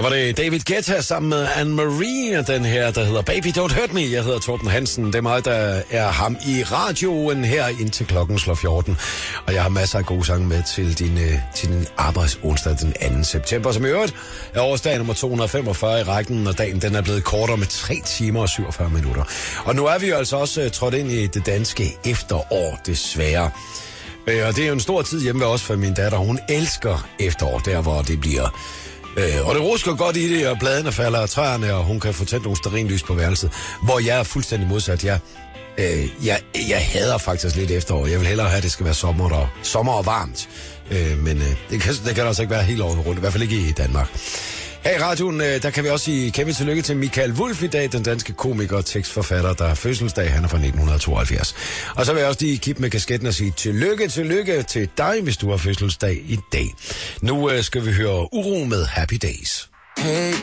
var det David Guetta sammen med Anne-Marie, den her, der hedder Baby Don't Hurt Me. Jeg hedder Torben Hansen. Det er mig, der er ham i radioen her indtil klokken slår 14. Og jeg har masser af gode sange med til din arbejdsonsdag den 2. september, som i øvrigt er årsdag nummer 245 i rækken, og dagen den er blevet kortere med 3 timer og 47 minutter. Og nu er vi jo altså også trådt ind i det danske efterår, desværre. Og det er jo en stor tid hjemme ved os for min datter. Hun elsker efterår, der hvor det bliver... og det rusker godt i det, og bladene falder af træerne, og hun kan få tændt nogle stearinlys på værelset. Hvor jeg er fuldstændig modsat. Jeg hader faktisk lidt efterår. Jeg vil hellere have, at det skal være sommer og varmt. Men det kan altså ikke være helt året rundt, i hvert fald ikke i Danmark. Her i radioen, der kan vi også sige kæmpe tillykke til Michael Wulff i dag, den danske komiker og tekstforfatter, der har fødselsdag. Han er fra 1972. Og så vil jeg også lige kippe med kasketten og sige tillykke til dig, hvis du har fødselsdag i dag. Nu skal vi høre Uro med Happy Days. Hey